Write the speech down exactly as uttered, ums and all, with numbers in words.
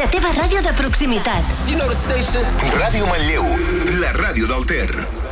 La teva ràdio de proximitat. You know the station. Ràdio Manlleu, la ràdio del Ter.